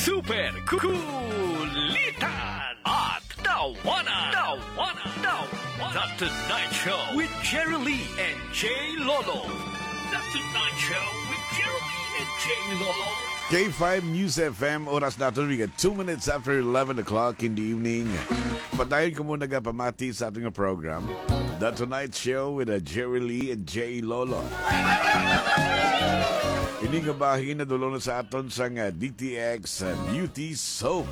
super kulitan at tawanan. The Tonight Show with Jerry Lee and Jay Lolo. The Tonight Show with Jerry Lee and Jay Lolo. K5 News FM, oras natin rin 2 minutes after 11 o'clock in the evening. Patayin ko muna pamati sa ating program, The Tonight Show with Jerry Lee and Jay Lolo. Ini nga bahin na dulo na sa aton sa DTX Beauty Soap.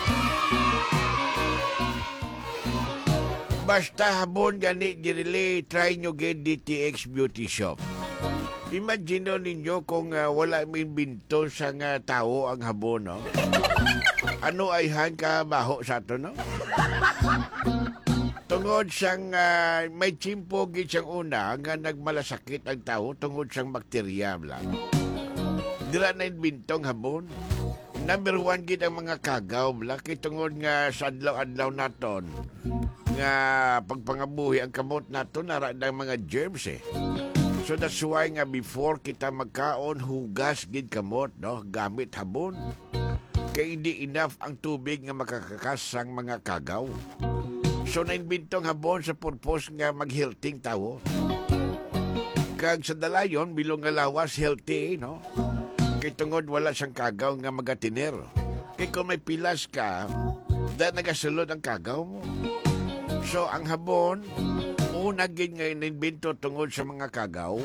Basta habon gani dirili, try nyo get DTX Beauty Shop. Imagine ninyo kung wala min binto sa tao ang habon, no? Ano ay han ka baho sa ito, no? Tungod siyang may chimpo gid siyang una nga nagmalasakit ang tao tungod siyang bakterya lang. Dira na bintong habon. Number 1 gid ang mga kagaw laki tungod nga sa adlaw-adlaw naton nga pagpangabuhi ang kamot naton nara ng mga germs eh. So that's why nga before kita magkaon hugas gid kamot, no, gamit habon. Kay hindi enough ang tubig nga makakakas ang mga kagaw. So nainbintong habon sa purpose nga mag-healthing tao. Kag sa dalayon bilong nga lawas healthy, no? Kay tungod wala siyang kagaw nga magatiner. Kay kung may pilas ka, dahil nagasulod ang kagaw mo. So ang habon, una gid nga inimbento tungod sa mga kagaw.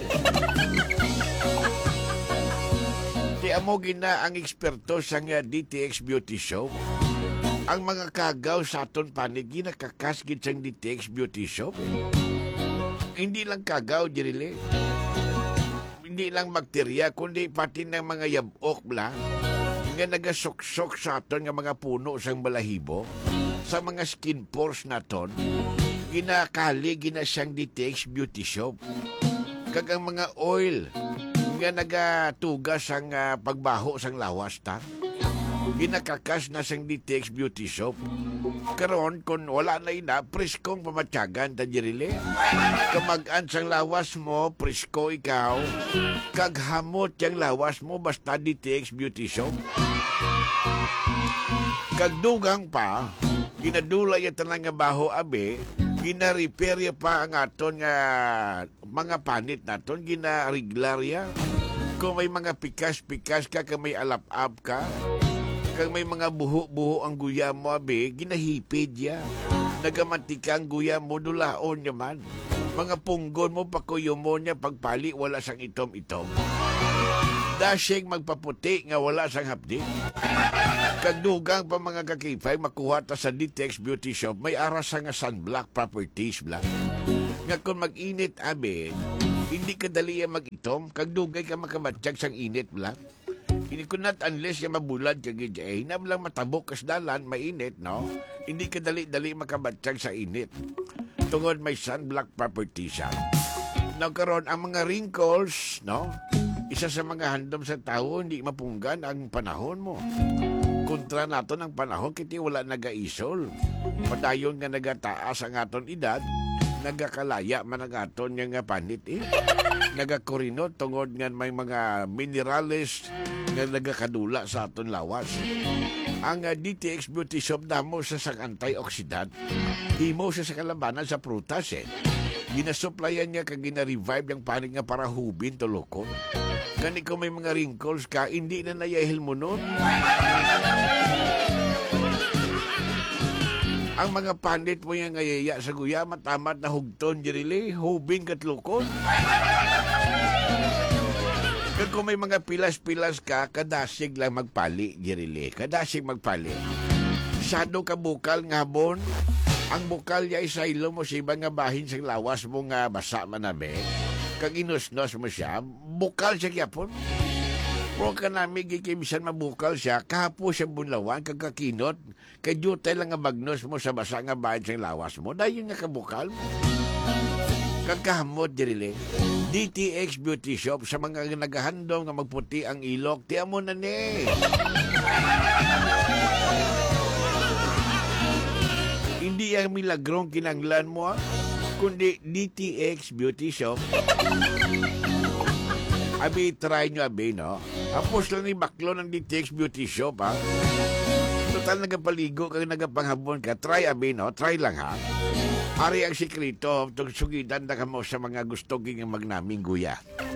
Di amo gina ang eksperto sa nga DTX Beauty Shop. Ang mga kagaw sa aton panig ginakakas gid sang DTX Beauty Shop. Hindi lang kagaw dirili. Hindi lang bakterya kundi pati ng mga yabok bla nga nagasuksok sa aton nga mga puno sang balahibo sa mga skin pores naton. Ginakali gina siyang DTX Beauty Shop. Kag ang mga oil nga nagatugas sang pagbaho sang lawas ta. Ginakakas na sang DTX Beauty Shop. Karon kung wala na ina, preskong pamatyagan ta dirili. Kamag-an sang lawas mo, presko ikaw. Kaghamot yang lawas mo basta DTX Beauty Shop. Kagdugang pa, ginadulay at lang nga baho abe, gina-repair pa ang aton nga mga panit naton, gina-reglarya. Kung may mga pikas-pikas ka, kung may alap-ap ka, kung may mga buho-buho ang guya mo abe, ginahipid ya. Nagamantika ang guya mo, dulaon naman. Mga punggon mo, pakuyo mo niya, pagpali, wala sang itom-itom. Dashing magpaputi nga wala sang hapdi. Kagdugang pa mga kakipay, makuha ta sa DTX Beauty Shop, may aras nga sunblock properties black. Nga kung mag-init abe, hindi ka dali mag-itom, kagdugay ka makamatsyag sang init black. Hindi ko not unless yung mabulad ka gid eh. Hinam matabok kas dalan, mainit, no? Hindi ka dali-dali makabatsyag sa init. Tungod may sunblock property siya. Nagkaroon ang mga wrinkles, no? Isa sa mga handom sa tao, hindi mapunggan ang panahon mo. Kontra nato ng panahon, kiti wala nagaisol. Padayon nga nagataas ang aton edad, nagakalaya man ang aton nga panit eh. Nagakurinot tungod nga may mga minerales nga nagakadula sa aton lawas. Ang DTX Beauty Shop damo sa sang antioxidant, himo sa kalabanan sa prutas eh. Ginasuplayan niya kag gina-revive yung panig nga para hubin tulokon. Kani kung may mga wrinkles ka, hindi na nayahil mo nun. Ang mga panit mo yung ngayaya sa guya, matamat na hugton, dirili, hubin katlukon. Kag kung may mga pilas-pilas ka, kadasig lang magpali, dirili. Kadasig magpali. Sado ka bukal nga habon, ang bukal ya isaylo mo sa ibang nga bahin sa lawas mo nga basa manabe. Kag inusnos mo siya, bukal siya gyapon. Pero ka namin gikimisan mabukal siya, kahapo siya bunlawan, kagkakinot, kadyutay lang nga bagnos mo sa basa nga bahin sa lawas mo. Dahil nga kabukal mo. Kagkahamot dirili. DTX Beauty Shop sa mga nagahandong nga magputi ang ilok, tiya mo na ni. Hindi ang milagrong kinanglan mo, kundi DTX Beauty Shop. Abi, try nyo abi, no? Apos lang ni baklo ng DTX Beauty Shop, ha? Total, nagapaligo kang nagapanghabon ka. Try, abi, no? Try lang, ha? Ari ang sikrito, itong sugidan na ka mo sa mga gusto ging magnaming guya.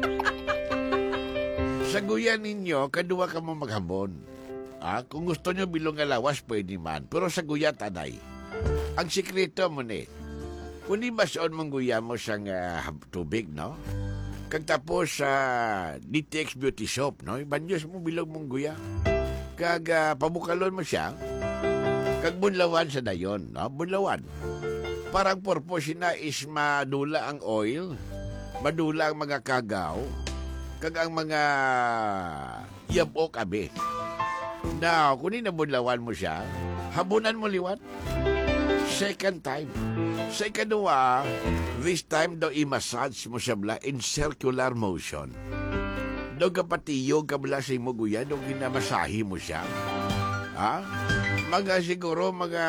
Sa guya ninyo, kadua ka mo maghabon. Kung gusto nyo bilong alawas, pwede man. Pero sa guya, tanay. Ang sikrito mo ni, kung di basoon mong guya mo sang tubig, no? Kag tapos sa DTX Beauty Shop, no? Ibanyos mo bilog mong guya. Kag pabukalon mo siya. Kag bunlawan sa dayon, no? Bunlawan. Parang purpose na is madula ang oil, madula ang mga kagaw, kag ang mga yabok abi. Now, kung inabunlawan mo siya, habunan mo liwat. Second time. Sa ikaduwa, this time daw i-massage mo siya bla in circular motion. Daw kapatiyog ka bla sa imuguya, daw ginamasahi mo siya. Siguro mga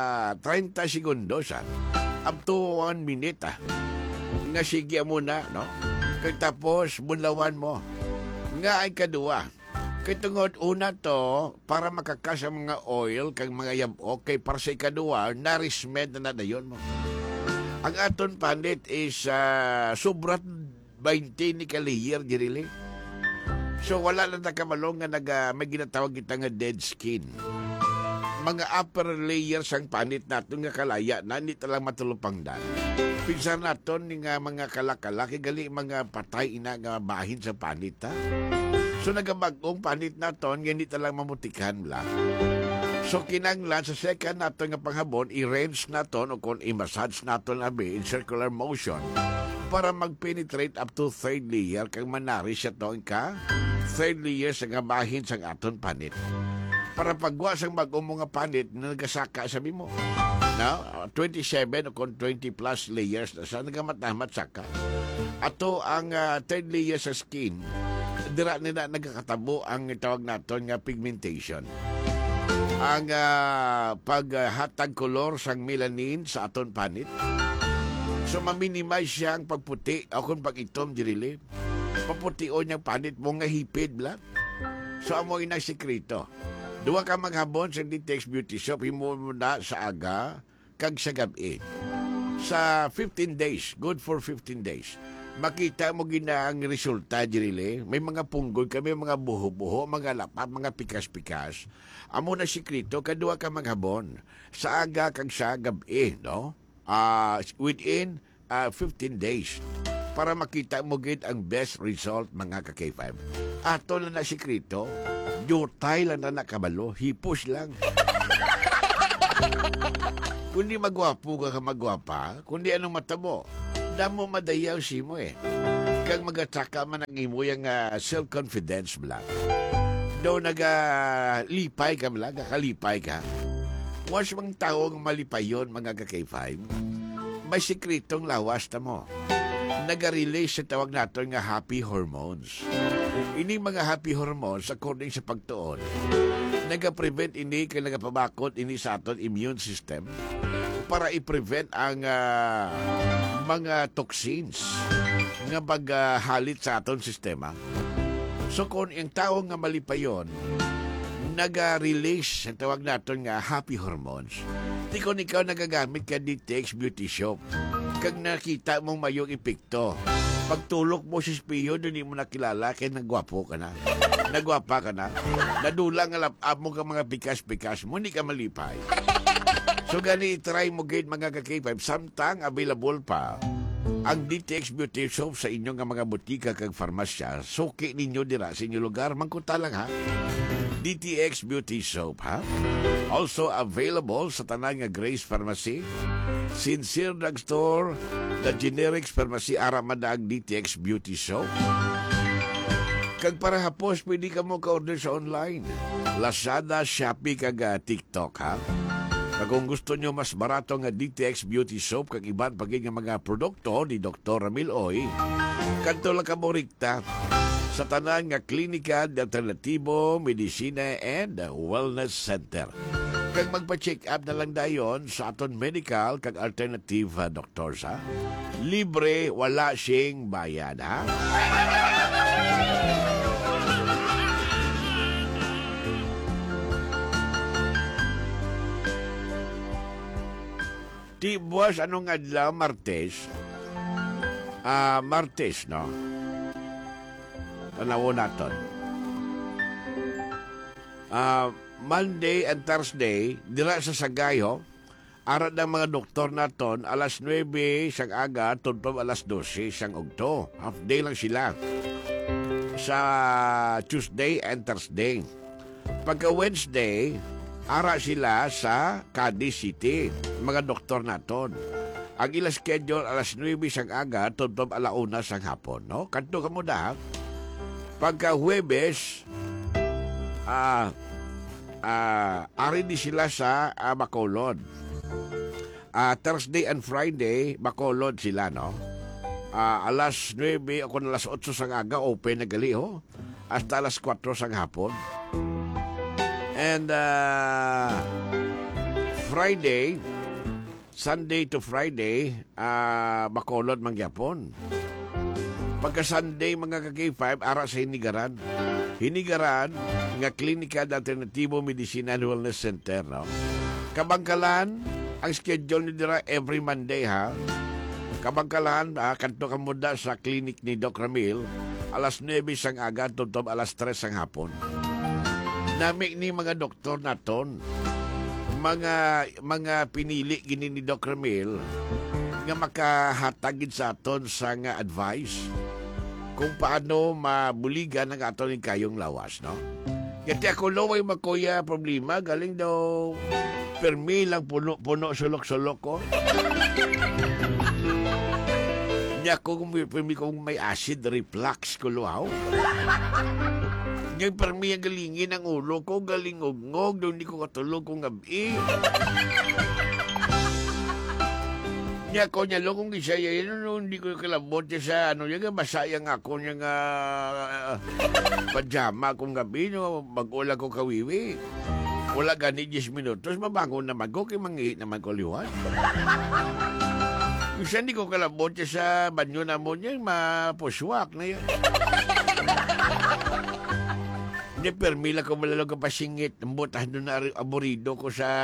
30 segundos, up to 1 minute, nga sige mo na, no? Kaya tapos, bunlawan mo. Nga ay kadua. Kaya tungod una to, para makakas ang mga oil, kag mga yabok, kay para sa ikadua, nourishment na nadayon mo. Ang aton panit is sobrat 20 ni kalayer, dirili. So, wala na nakamalong nga may ginatawag kita nga dead skin. Mga upper layers ang panit natin nga kalaya na hindi talang matulupang dan. Pinsan natin nga mga kalakala, kigali mga patay ina nga bahin sa panit, ha? So nagabagong panit natin, hindi talang mamutikan lang. So kinanglan sa second natin nga panghabon, i-rinse natin o kung i-massage natin abi in circular motion para mag-penetrate up to third layer kang manarish ito ka third layer sa nga bahin sa aton panit. Para pagwa sa bagong mga panit na nagasaka sabi mo. No? 27 o kung 20 plus layers na sa nagamatamat saka. Ato ang third layer sa skin, dira nila nagkakatabo ang tawag naton nga pigmentation. Ang paghatag kolor sang melanin sa aton panit. So maminimize siya ang pagputi o kung pag-itom dirili. Papution niyang panit mo nga hipid bla. So amo ina sekreto. Duwa ka maghabon sa DTX Beauty Shop, himo mo na sa aga, kag sa gabi. Sa 15 days, good for 15 days. Makita mo gina ang resulta, dirili. May mga punggol kami, mga buho-buho, mga lapat, mga pikas-pikas. Amo na sikrito, kadua ka maghabon. Sa aga, kag sa gabi, no? Within 15 days. Para makita mo gid ang best result, mga ka-K5. Ato na sikrito, jutay lang na nakabalo, hipos lang. Kundi magwapo ka magwapa, kundi anong mata mo, damo madayaw si mo Kag magataka man ang imo yung self-confidence blang. Daw nagalipay ka blang, kalipay ka. Once mang taong malipay yun, mga ka-K5, may sikretong lawas na mo. Naga-release sa tawag natin nga happy hormones. Ini mga happy hormones, according sa pagtuon, naga-prevent ini kaya nagapabakot ini sa aton immune system para i-prevent ang mga toxins nga paghalit sa aton sistema. So kung yung tao nga malipayon, naga-release sa tawag natin nga happy hormones. Di kung ikaw nagagamit ka DTX Beauty Shop, kag nakita mong mayong epekto. Pagtulok mo sa espiyo, hindi mo nakilala, kaya nagwapo ka na. Nagwapa ka na. Nadulang alap mo ka mga pikas-pikas mo, hindi ka malipay. So gani, try mo gate mga ka-K5. Samtang available pa ang DTX Beauty Shop sa inyong mga butika kag farmasya. Suki ninyo dira sa inyong lugar. Mangkuta lang ha. DTX Beauty Soap, ha? Also available sa tanan nga Grace Pharmacy, Sincere Drugstore, The Generics Pharmacy, Aramadag DTX Beauty Soap. Kag para hapos, pwede ka mo ka-order sa online. Lazada, Shopee, kag TikTok, ha? Kag kung gusto nyo mas barato nga DTX Beauty Soap kag iban paging nga mga produkto ni Dr. Ramil Oy, kanto lang ka mo rikta sa tanan nga Klinika de Alternatibo, Medicina and Wellness Center. Kag magpa-check up na lang dayon sa aton medical kag alternative doctors, ha? Libre, wala siyang bayad, ha? Ti buwas anong adlaw, Martes. Martes, no? Tanawo naton. Monday and Thursday, dira sa Sagayo, arat ng mga doktor naton, alas 9 siyang aga, tuntong alas 12 siyang ugto. Half day lang sila. Sa Tuesday and Thursday. Pagka Wednesday, ara sila sa Cadiz City, mga doktor naton. Ang ila schedule alas 9 siyang aga, tuntong alauna siyang hapon. No? Kanto ka mo da. Pagka Huwebes, ari di sila sa Bacolod. Thursday and Friday, Bacolod sila, no? Alas 9 o kung alas 8 sang aga, open na gali, ho? Hasta alas 4 sang hapon. And Friday, Sunday to Friday, Bacolod mangyapon. Pagka Sunday, mga kaki-5, ara sa Hinigaran. Hinigaran, nga Klinika de Alternativo Medicina and Wellness Center, no? Kabangkalan, ang schedule ni dira every Monday, ha? Kabangkalan, kanto ka muda sa klinik ni Doc Ramil, alas 9 sang aga, tuntong alas 3 sang hapon. Nami ni mga doktor naton, mga pinili gini ni Doc Ramil, nga makahatagid sa aton sa nga advice kung paano mabuligan ang aton ng kayong lawas, no? Kaya ako laway makuya problema, galing daw permi lang puno sulok-sulok ko. Niya ko permi kung may acid reflux ko luhaw. Ngayon permi ang galingin ang ulo ko, galing ngog-ngog, daw hindi ko katulog kong gabi. Niya ko niya lo kung isa yan, hindi ko kalabot sa yan, masayang ako niya nga pajama kong gabi, no, mag-ula ko kawiwi. Wala gani 10 minutos, mabangon naman ko, kaya mangihi naman ko liwan. Isa hindi ko kalabot sa banyo na mo niya, mapuswak na yun. Hindi, permila ko malalog ang pasingit, ang butahan doon na aburido ko sa...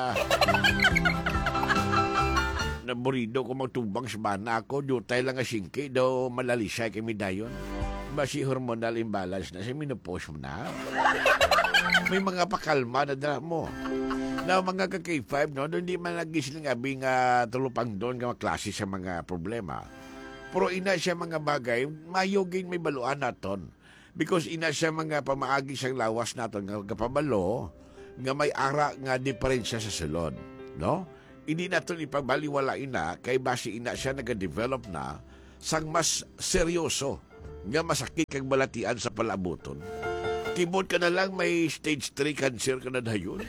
Naburido ko magtubang sa bana ako, dutay lang nga singki, daw malalisay kami dayon. Basi hormonal imbalance na, siya minupos mo na. May mga pakalma na dala mo. Na mga ka-K5, no, hindi man lagi silang abing tulupang doon nga klase sa mga problema. Pero ina siya mga bagay, mayogin may baluan naton. Because ina siya mga pamaagi siyang lawas naton, nga kapabalo, nga may ara nga diferensya sa sulod. No? Hindi natin ipabaliwala ina, kay basi ina siya nag-develop na sang mas seryoso, nga masakit kang balatian sa palabuton. Kibot ka na lang may stage 3 cancer ka na dayon.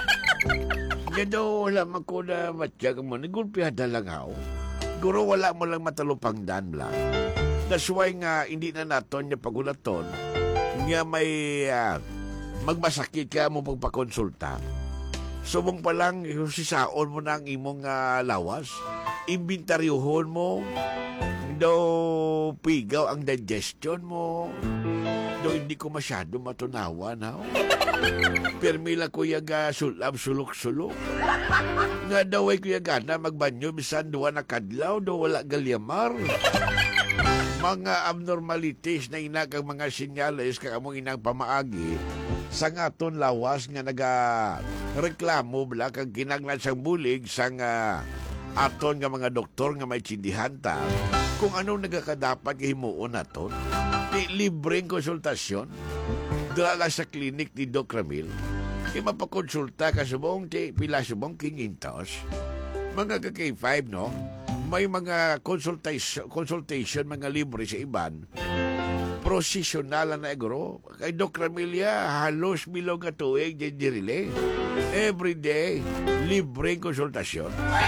Nga daw wala man ko na matyagang mo, nagulpihada lang ako. Guro wala mo lang matalupang dan lang. That's why nga hindi na naton niya pagulaton, nga may magmasakit ka mo pagpakonsulta. Subong pa lang, sisaon mo na ang imong lawas. Imbentaryuhon mo. Daw pigaw ang digestion mo. Daw hindi ko masyado matunawan, ha? Permila ko yaga sulok-sulok. Nga daw ay kuya gana magbanyo, bisan duwa na kadlaw, daw wala galyamar. Mga abnormalities na inakang mga sinyales kag among inang pamaagi sa aton lawas nga reklamo bala kag kinanglan sang bulig sang aton nga mga doktor nga may tsindihanta kung anong nagakadapat himuon naton. Libreng konsultasyon dala sa klinik ni Doc Ramil. Mapakonsulta ka subong pila subong 500. Mga ka-K5, no? May mga consultation mga libre sa iban. Prosesyonal na egro. Kay Doc Ramilia, halos bilog nga tuig, dirile. Every day, libreng konsultasyon.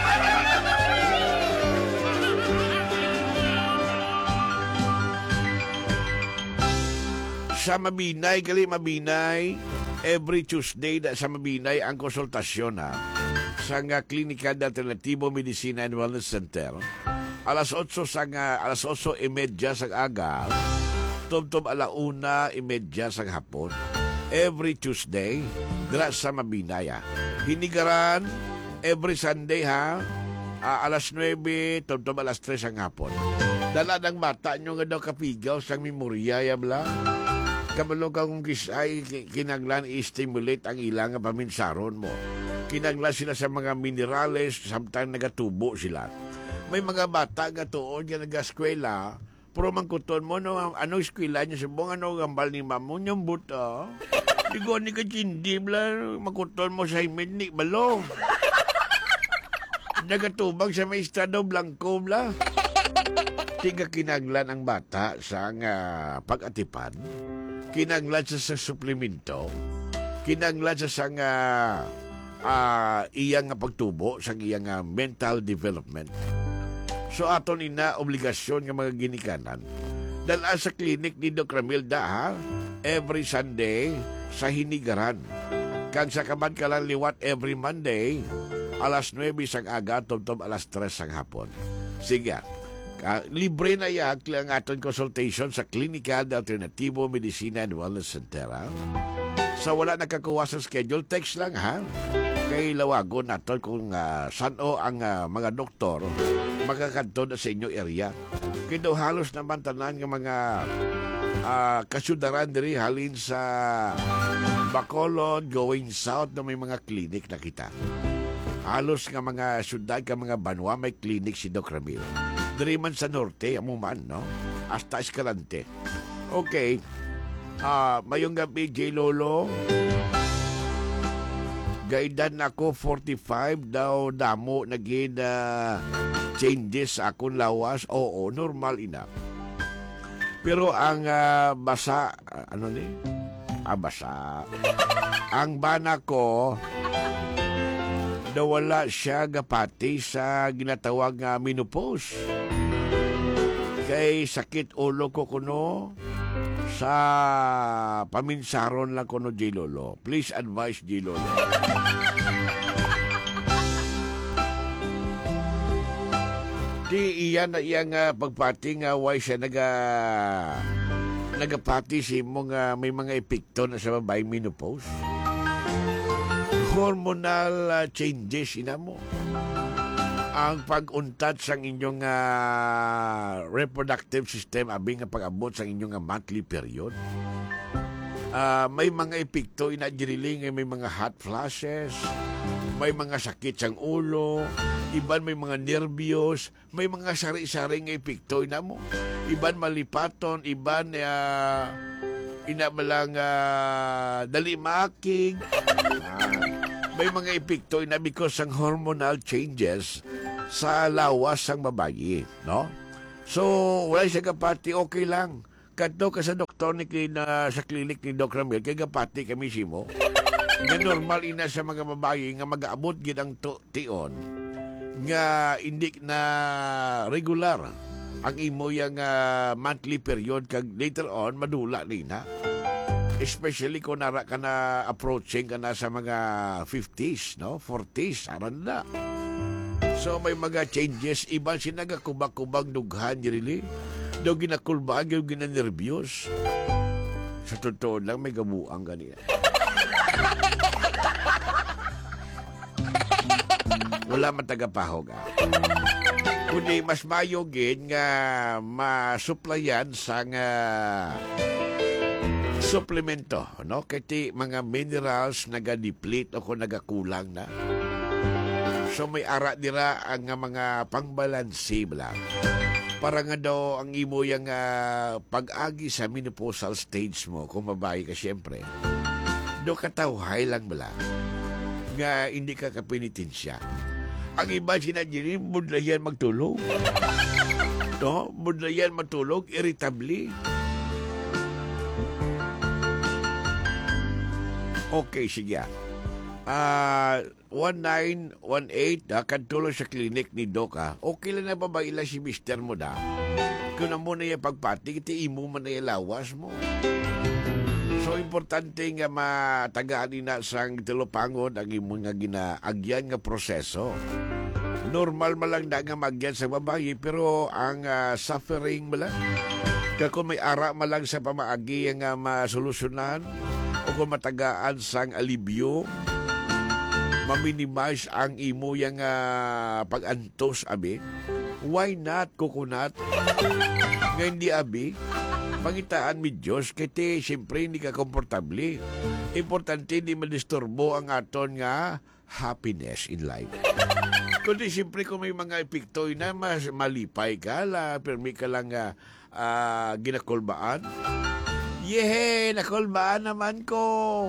Sa Mabinay, every Tuesday sa Mabinay ang konsultasyon, ha? Sa nga Klinika de Alternativo Medicina and Wellness Center. Alas 8 sa aga, tubtob 1:30 sa hapon. Every Tuesday, dira sa Mabinaya. Hinigaran, every Sunday, ha? alas 9, tubtob alas 3 ang hapon. Dala ng bata nyo nga daw kapigaw sa memorya, yabla. Kabalo kang gisay, kinaglan i-stimulate ang ilang paminsaron mo. Kinaglan sila sa mga minerales, samtang nagatubo sila. May mga bata nga tuon nga nag-eskwela, pero mangkuton mo, no, ano eskwela niya, subong ano gambal ni mamo, niyang buta. Digo ni ka chindi, bla, mangkuton mo sa himin ni balo. Nagatubang sa may estado blanco, bla. Tiga kinaglan ang bata sa pag-atipan, kinaglan sa suplemento, kinaglan sa iyang pagtubo sa iyang mental development. So aton ina obligasyon nga mga ginikanan. Dala sa klinik ni Doc Ramilda ha, every Sunday sa Hinigaran. Kang sa Kabankalan liwat every Monday, alas 9 sang aga, tubtob alas 3 sang hapon. Sige, libre na yak ang aton consultation sa Clinical de Alternativo Medicina and Wellness Center. Sa wala nakakuha sa schedule, text lang ha. Kay lawagon naton kung saan ang mga doktor makakadto na sa inyo area. Kaya daw halos naman tanan ng mga kasyudaran diri halin sa Bacolod, going south na may mga clinic na kita. Halos nga mga syudad ka mga banwa may clinic si Doc Ramil. Diri man sa norte, amuman, no? Hasta Escalante. Okay. Mayong gabi, J. Lolo. Gaidan ako 45 daw damo naging changes sa akong lawas. Oo, normal ina. Pero ang basa, ano ni? Basa. Ang bana ko, nawala siya gapati sa ginatawag nga menopause. Kay sakit ulo ko kuno sa paminsaron lang kuno, J. Lolo. Please advise, J. Lolo. Di iyan na iyang pagpati nga why siya nagapati si mo nga may mga epekto na sa babae menopause. Hormonal changes ina mo. Ang pag-untat sa inyong reproductive system abing nga pag-abot sa inyong monthly period. May mga epekto ina diriling, may mga hot flashes, may mga sakit sa ulo, iban may mga nervyos, may mga sari-sari nga epekto ina mo. Iban malipaton, iban ina malang dali making. May mga epekto ina because ng hormonal changes sa lawas ng babae, no? So, wala siya kapati, okay lang. Kadto ka sa doktor ni sa klinik ni Doc Ramil, kay kapati kami simo. Nga normal ina sa mga babae nga mag-aabot gid ang tion nga hindi na regular ang imo yang monthly period kag later on madula nina. Especially kung nara ka na approaching ka na sa mga 50s, no? 40s, aran na. So may mga changes, iban sinagakubak-kubak dughan, really. Daw ginakulbaan, daw ginanervyos. Sa totoo lang, may gabuang ganyan. Wala man tagapahog. Kundi mas mayogin nga masuplayan sa nga suplemento, no? Kati mga minerals naga-deplete o kung nagakulang na. So may ara dira ang mga pangbalansi lang. Para nga daw ang imo yung pag-agi sa menopausal stage mo, kung babae ka siyempre, do katawhay lang bala nga hindi ka kapinitensya. Ang iba sinadjiri, mudlayan magtulog. No? Mudlayan matulog, irritably. Okay, sige. 1918 kadtulong sa klinik ni Doc. Okay lang na ba ila si mister mo da? Kung na mo na yung pagpati, kiti imo man na yung lawas mo. So, importante nga matagaan na sang tilopangod ang imo nga ginaagyan nga proseso. Normal malang na nga magyan sa babae, pero ang suffering malang, kung may ara malang sa pamaagi nga masolusyonan, o kung matagaan sang alibyo, maminimize ang imo yang pag-antos abi, why not coconut? Ngayon di abi, pangitaan mi Diyos, kaya siyempre hindi ka komportable. Importante hindi madisturbo ang aton nga happiness in life. Kundi siyempre kung may mga epekto na mas malipay ka, permi ka lang ginakulbaan. Yehe, nakulbaan naman ko.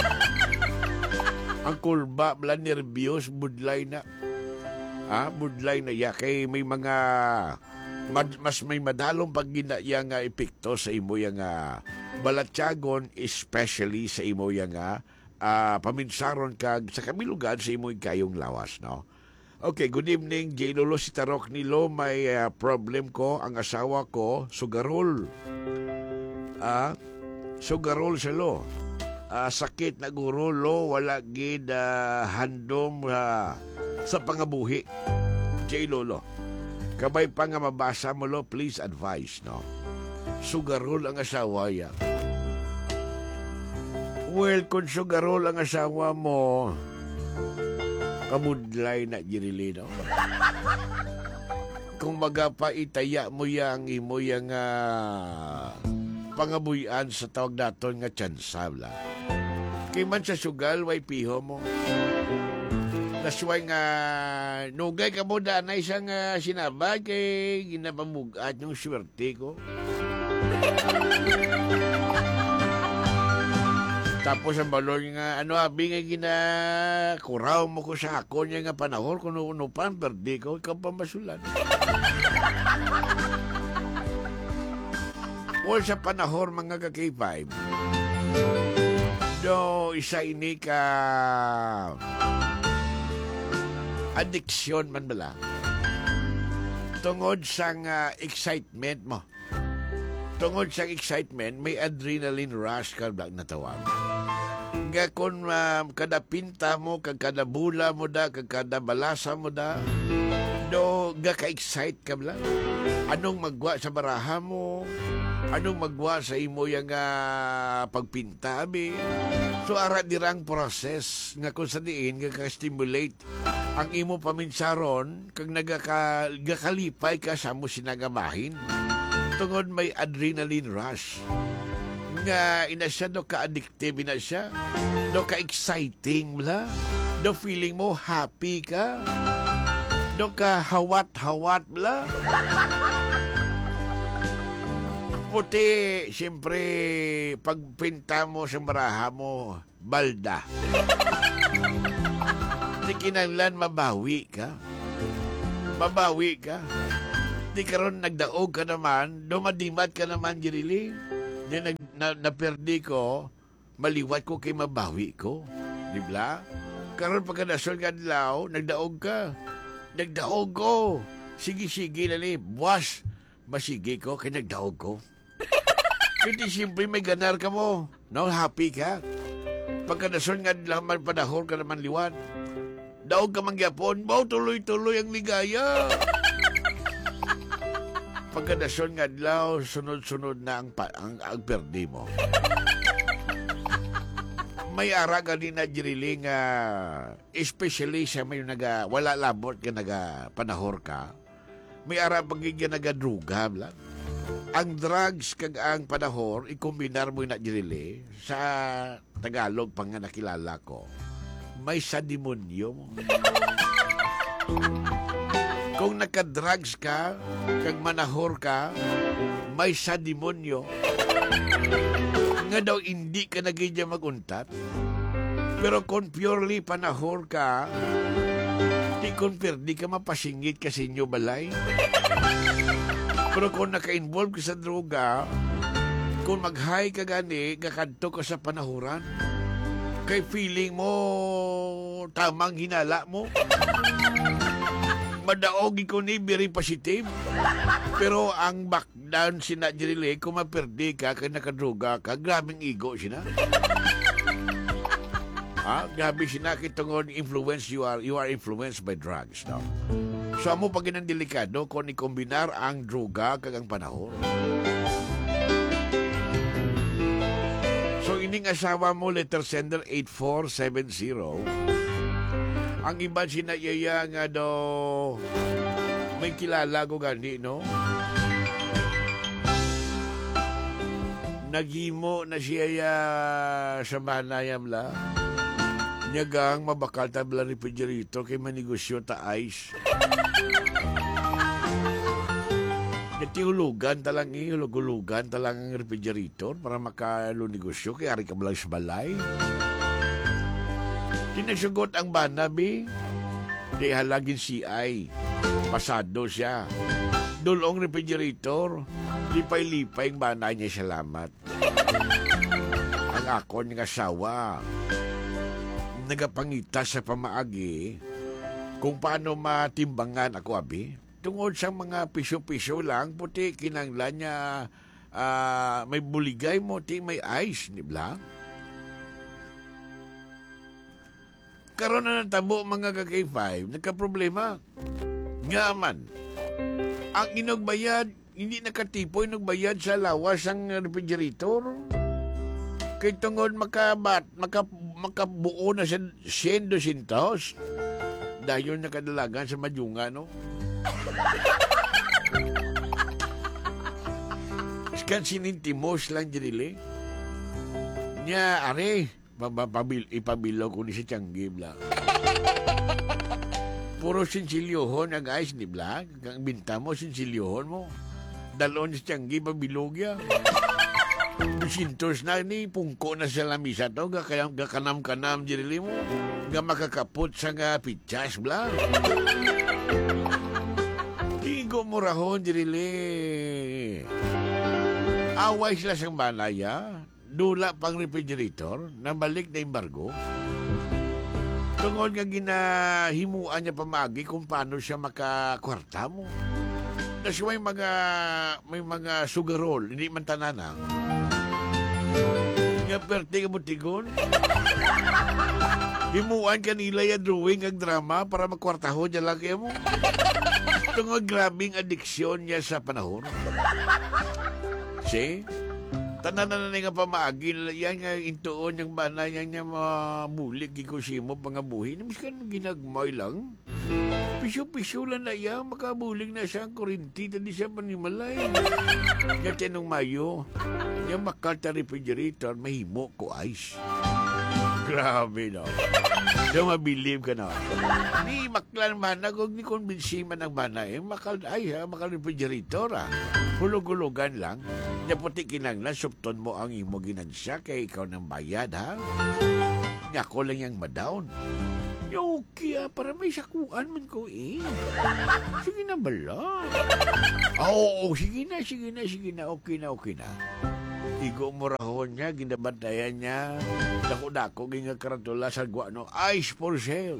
Ang kulba, bala nervyos, budlay na. Budlay na ya. Kay may mga, mas may madalong pag ginayang epekto sa imo yung balatyagon, especially sa imo yung paminsaron kag sa kamilugan sa imo kayong lawas, no? Okay, good evening, J. Lolo, si Tarok Nilo. May problem ko, ang asawa ko, sugarol. Sugarol sa lo. Sakit na guro, lo, wala gid handom sa pangabuhi. J. Lolo, kabay pa nga mabasa mo lo, please advise, no? Sugarol ang asawa ya. Well, kung sugarol ang asawa mo, kamudlay na jirili, no? Kung magapa-itaya mo yang imo yang pangabuyan sa tawag daton nga tsansabla. Kay man sa sugal, way piho mo. Nasway nga, nugay ka mo na isang sinabag kay ginapamugat yung swerte ko. Tapos ang balon nga, abi nga ginakuraw mo ko sa ako niya nga panahon, kung unupan, perdi ko, ikaw pamasulan. O sa panahon, mga ka-K5, do isa ini ka addiction man bala. Tungod sa excitement mo. Tungod sa excitement, may adrenaline rush ka ba natawag. Nga kung kada pinta mo, kada bula mo da, kada balasa mo da, do ka-excite ka ba? Anong magwa sa baraha mo? Anong magwa sa imo yung pagpinta, abi? So, ara dirang process nga kung sa diin, ka-stimulate ang imo paminsaron kag nagakalipay ka sa mo sinagamahin. Tungod may adrenaline rush. Nga ina siya, do ka-addictive ina siya. Do ka-exciting bla. Do feeling mo happy ka. Do ka hawat-hawat bla. Puti, siyempre, pagpinta mo sa baraha mo, balda. Di kinanglan, mabawi ka. Mabawi ka. Di karon nagdaog ka naman, dumadimat ka naman, Jirili. Di naperdi ko, maliwat ko kay mabawi ko. Di ba? Karon pagkadasol ka dilaw, nagdaog ka. Nagdaog ko. Sige, lali. Buwas, masige ko, kay nagdaog ko. Hindi siyempre may ganar ka mo. No, happy ka. Pagkadason nga naman panahon ka naman liwan. Daog ka mangyapon, bao tuloy-tuloy ang ligaya. Pagkadason nga daw, sunod-sunod na ang perdi mo. May ara ka din na jiriling, especially sa may wala labot ka panahor ka. May ara pagiging nagadruga lang. Ang drugs kag ang panahor, ikombinar mo na jirili sa Tagalog pang nga nakilala ko. May sa demonyo mo. Kung nakadrugs ka, kag manahor ka, may sa demonyo. Nga daw hindi ka nagigya maguntat. Pero kung purely panahor ka, di ka mapasingit kasi inyo balay. Pero kung naka-involve ka sa droga, kung mag-high ka gani, kakadto ka sa panahuran, kay feeling mo tamang hinala mo. Madaog ko ni very positive. Pero ang backdown sina Jirile, kung maperdi ka, kay nakadroga ka, grabing ego sina. Grabe sina kitungod influence, you are influenced by drugs. No? So, amo pag inang delikado kung ikombinar ang droga kag ang panahon. So, ining asawa mo, letter sender 8470, Ang iba sinayaya nga do may kilala ko gani, no? Naghimo na siya sa banayam la. Nyagang mabakal tabla refrigerator kay manegosyo ta ice. Natihulugan talang hulugan talang ang refrigerator para makalo negosyo kay ari ka lang sa balay. Tinasugot ang banabi. Di halagin CI. Pasado siya. Dulong refrigerator. Lipay-lipay ang banay niya, salamat. Ang ako ng asawa, nagapangita sa pamaagi kung paano matimbangan ako, abi. Tungod sa mga piso-piso lang, puti kinanglan niya may buligay mo, ti may ice, di ba? Karoon na ng tabo mga kak-5, nagka-problema. Nga man, ang inagbayad, hindi nakatipo inagbayad sa lawas ang refrigerator. Kay tungod makabuo na sa 100 dahil nakadalagan sa Madyunga, no? Iskan sinintimos lang dinili. Nya, are, ipabilaw ko ni si Tianggi, bla. Puro sinsilyohon ang guys, ni bla. Ang binta mo, sinsilyohon mo. Dalon si Tianggi, pabilog ya. Sintos na ni, pungko na sa lamisa to, gakanam-kanam dinili mo. Ga makakapot sa nga pitsas, bla. Tigo mo rahon dinili. Away sila sa banaya. Dula pang refrigerator, nabalik na embargo. Tungod nga ginahimuan niya pamagi kung paano siya makakwarta mo. Kasi may mga sugarol, hindi man tanana. Nga perte ka mo tigon. Himuan kanila ya drawing ang drama para makwartaho niya lang kayo mo. Tungod grabing adiksyon niya sa panahon. See? Tanan na nga pamaagi yan nga intuon yung bana niya mabulik gikusimo pangabuhi. Miskan ginagmay lang. Piso-piso lang na yan. Makabulig na siya ang kurinti. Tadi siya panimalay. Kaya nung Mayo, yung makarta refrigerator, mahimo ko ice. Grabe, no? So, mabilib ka na. Ni maklan mana, kung ni konbinsi man ang mana, makal refrigerator, Hulog-hulugan lang. Naputi kinanglan, supton mo ang imo ginansya, kaya ikaw nang bayad, ha? Nyako lang yung madown. Okay, para may sakuan man ko, Sige na bala. Oo, sige na. Okay na. Igo mo rahon niya, ginabantayan niya. Dako-dako, ginagakaratola sa guano. Ice for sale.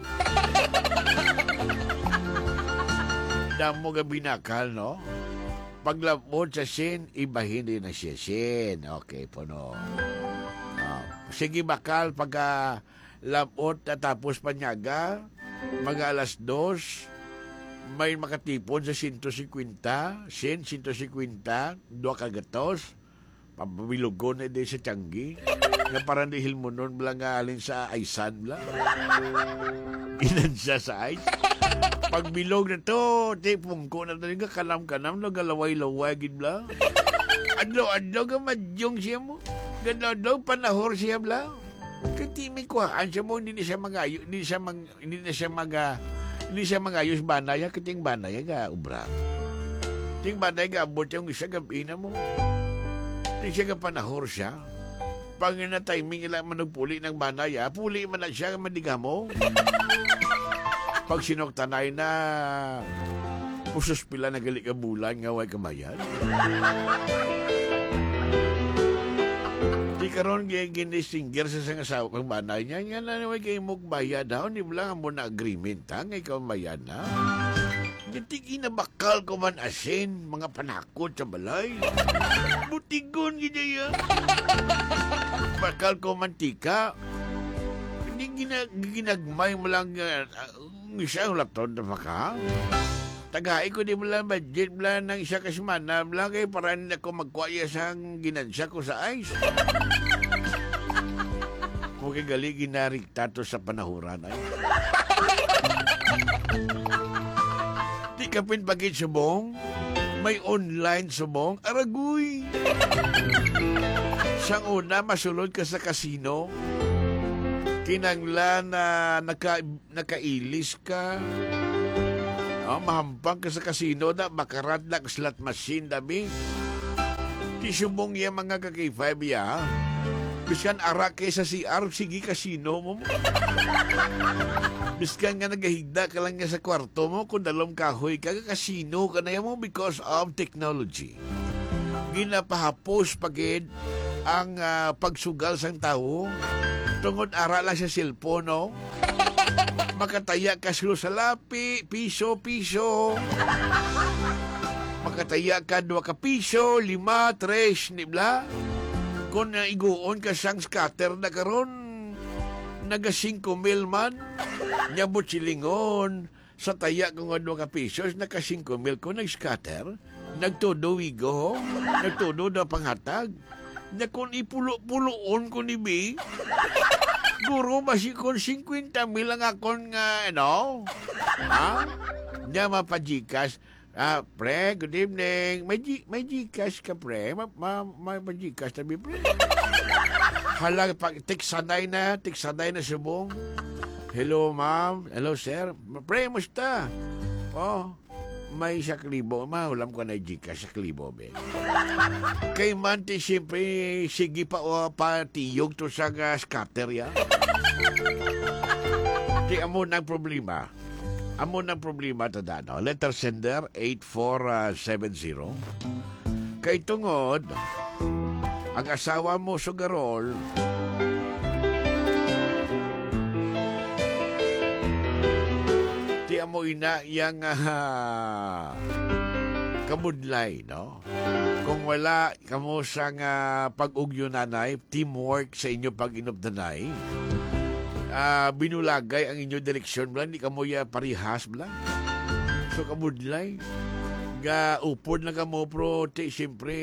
Damo ga binakal, no? Paglapod sa sin, ibahin din na siya sin. Okay po, no? Sige bakal, pagka lapot at tapos panyaga, mag-alas 2, may makatipon sa 150, 150, 2 kagatos, papabilugon na din sa Tianggi, nga parang dihil mo nun, bala nga alin sa Aisan, bala. Inansya sa ice. Pagbilog na to, tipong ko na talaga, kanam-kanam, no, galaway-laway, gid bala. Adlaw-adlaw, gamadyong siya mo. Gano'n, panahor siya, bla. Kasi may kuhaan siya mo, hindi siya magayos banaya, kating banaya ga ubra. Ting banaya ga abot yung isa gabi na mo. Hindi siya ga panahor siya. Pag na timing nila managpuli ng banaya, puli man na siya, madiga mo. Pag sinoktanay na, pusos pila na gali ka bulan, ngaway kamayan. Di karon ginisinger sa asawa kang banay niya. Nga na naman kayo magbayad daw. Hindi mo lang mo na agreement, ha? Ngay ka bayad na. Hindi inabakal ko man asin. Mga panakot sa balay. Butigon gina yan. Bakal ko mantika. Hindi ginagmay mo lang isang laton na baka. Tagay ko di mo lang budget mo ng isa kasimana mo lang kayo para hindi ako magkwaya sa ginansya ko sa ice. Kung gali ginariktato sa panahuran ay. Di ka pinpagit subong. May online subong. Aragoy. Sang una, masulod ka sa kasino. Kinanglan na nakailis ka. Mahampang ka sa kasino na makarat na slot machine dami. Di subong yung mga kaki-5 ya. Biskan arak kay sa CR, sige kasino mo. Biskan nga nagahigda ka lang nga sa kwarto mo, kung dalawang kahoy ka, kasino ka na yan mo because of technology. Ginapahapos pagid ang pagsugal sang tao. Tungod ara lang sa cellphone, no? Makataya ka sa lapi, piso. Makataya ka 2 ka piso, 5, 3, nibla. Kung iguon ka sang scatter na karon, naga 5,000 man, nyabot silingon, sa taya ko nga 2 ka pisos, naka 5,000 ko nag-scatter, nagtudo wigo, nagtudo na panghatag, na kung ipulo-puloon ko ni B, guro masikon 50,000 ang akon nga, ha? Nya mapajikas. Pre, good evening. May Gcash ka, pre? May Gcash tabi, pre? Hala, tiksanay na subong. Hello, ma'am. Hello, sir. Pre, musta? May 1,000. Mahulam ko na Gcash 1,000, be. Kay Manti, siyempre, sige pa tiyog to sa scatter, ya. Di amo ng problema. Amo ng problema tada, no? Letter sender 8470. Kay tungod, ang asawa mo sugarol, di amo ina yang kamudlay, no? Kung wala kamo sang pag-ugyo nanay, teamwork sa inyo pag-inobdanay, binulagay ang inyo direksyon blang, di kamo ya parihas blang. So kamudlay, upod na kamo pro, siyempre,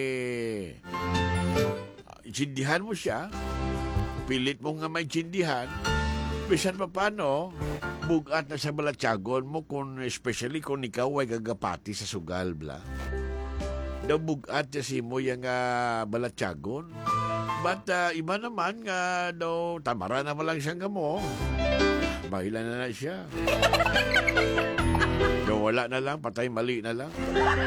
itsindihan mo siya, pilit mo nga may itsindihan, bisan pa paano, bugat na sa balatsagon mo, especially kung ikaw ay gagapati sa sugal blang. Daw bugat na si mo yung balatsagon. But iba naman nga daw, tamara naman lang siyang gamo. Bahila na siya. Daw wala na lang, patay mali na lang.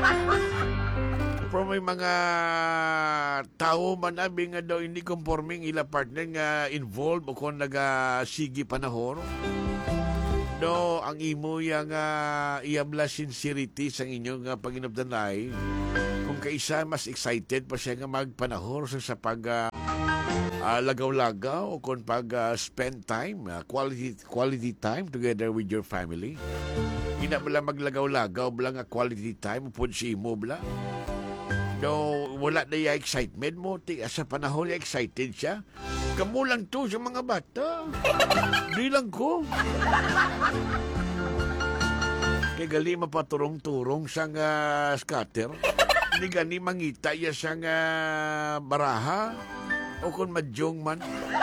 Pero may mga tao man abi nga daw hindi conforming ila partner nga involved o kung nagasigi panahon. No, ang imo yang iyabla sincerity sa inyong paginabdanay. Kung kaisa mas excited pa siya nga magpanahon sa pag lagaw-lagaw o kung pag spend time, quality time together with your family. Ina bala maglagaw-lagaw bala nga quality time upod si imo bala. No, wala na yung excitement mo. Sa panahon na excited siya. Kamu lang to sa mga bata. Di lang ko. Kaya gali mapaturong-turong sa scatter. Hindi gani mangita ya sa baraha. O kung madyong man.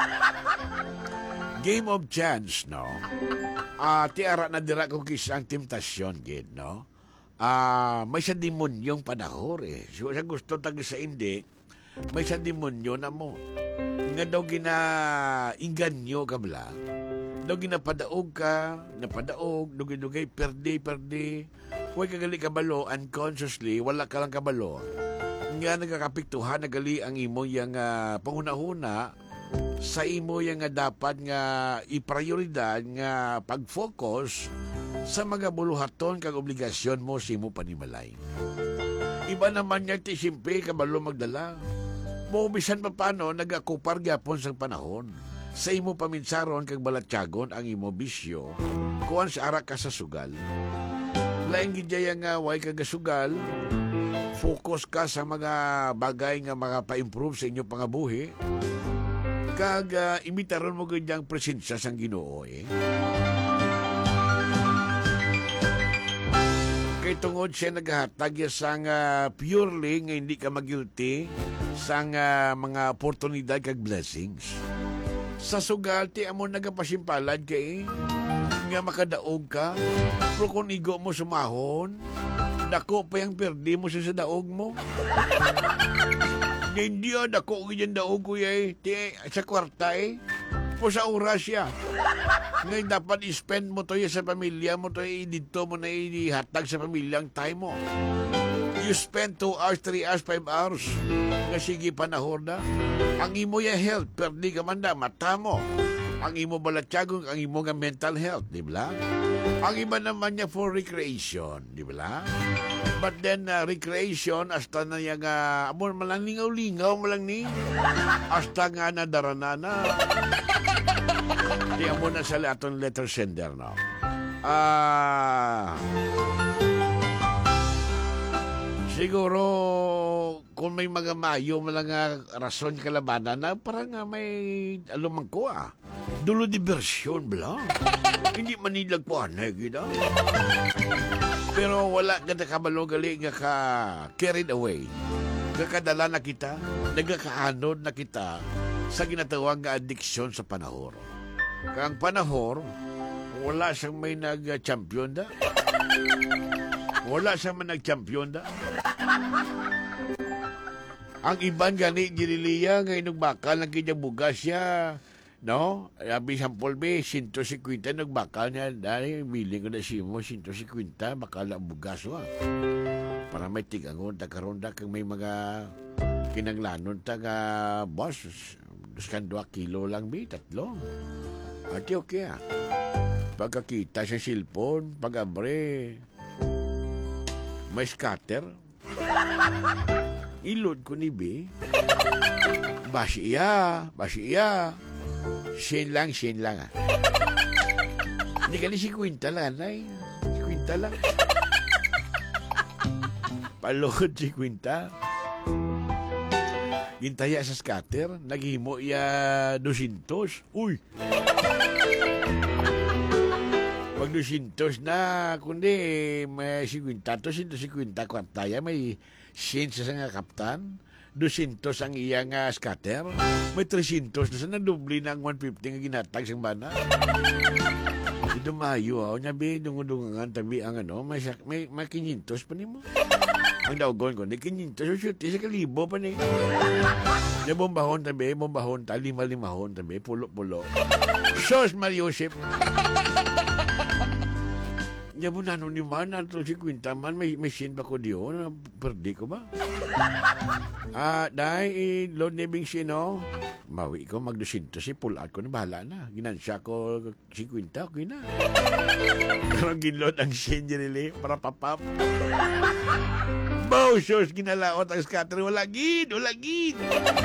Game of chance, no? Tiara na dira ko kisang temptasyon, gid, no? May sa demonyong panahor So, sa gusto tagi sa hindi, may sa demonyo na mo. Nga daw gina-inganyo ka bala. Daw ginapadaog ka, napadaog, dugay-dugay, perdi. Huwag kagali kabalo, unconsciously, wala ka lang kabalo. Nga nagkakapiktuhan, nagali ang imo yung panguna-huna sa imo yung dapat nga iprioridad nga pag-focus sa mga buluhaton kag obligasyon mo sa imo panimalay. Iba naman niya ti simple kabalo magdala. Mo bisan pa paano nagakupar gyapon sa panahon. Sa imo paminsaron kag balatyagon ang imo bisyo kuan sa ara ka sa sugal. Laing gidya nga way kag sugal. Focus ka sa mga bagay nga makapa-improve sa inyo pangabuhi. Kag imitaron mo ganyang presensya sang Ginoo Kay tungod siya naghatag sang purely nga hindi ka mag-guilty sang mga oportunidad kag blessings. Sa sugal ti amo nagapasimpalad kay nga makadaog ka. Pero kung igo mo sumahon, dako pa yung perdi mo sa daog mo. Hindi dako ganyan daog kuya sa kwarta o sa oras siya. Ngayon dapat i-spend mo to sa pamilya mo to, dito mo na ihatag sa pamilya ang time mo. You spend 2 hours, 3 hours, 5 hours. Nga sige panahon na. Ang imo yung health, perdi ka man na, mata mo. Ang imo balatsagong, ang imo nga mental health, di ba? Ang iba naman niya for recreation, di ba? But then, recreation, hasta na yung, amon malang lingaw-lingaw malang ni. Hasta nga nadaranana. Di mo na sa aton letter sender, no? Siguro, kung may mga mayo, mga rason kalabanan na parang may alumang ko dulo diversyon bla. Hindi manilag po gina. Pero wala ka na kabalogali nga ka carried away. Nagkadala na kita, nagkakaanod na kita sa ginatawag nga addiction sa panahor. Kang panahor, wala siyang may nag-champion da. Wala siyang may nag-champion da. Ang iban gani giriliya nga inugbakal ng kanya bugas siya. No? Abi sampol be 150 nagbakal niya. Dahil biling ko na siya mo 150 bakal na bugas wa. Para may tigangon takaronda kang may mga kinanglanon taga boss. 2 kilo lang be 3. Ati okay Pagkakita sa cellphone, pag-abre, may scatter. Ilod ko ni B. Basiya. Sin lang. Hindi ka ni si Quinta lang, Si Quinta lang. Palod si Quinta. Gintaya sa scatter, naghimo ya 200. Uy! Pag 200 na, kundi may 50, 250 kwartaya, may 100 sa nga kaptan, 200 ang iyang scatter, may 300 na sa nadubli na ang 150 nga ginatag sa bana. Ito mayo, nyabi, dungungan, tabi ang may 500 pa ni mo. Ang daugon ko, di 500, shoot, isa kalibo pa ni. Bombahon tabi, 5-5 tabi, pulo-pulo. Sos Mariosep. Diyan mo na ni man, nato si Quinta man, may sin ba ko diyo? Perdi ko ba? Dahil, Lord Nebing Sino, mawi ko, mag-200 si pull out ko na, bahala na. Ginansya ko si Quinta, okay na. Pero ginload ang sin nila, para papap. Bow, shows, ginalaot ang scatter, wala gid.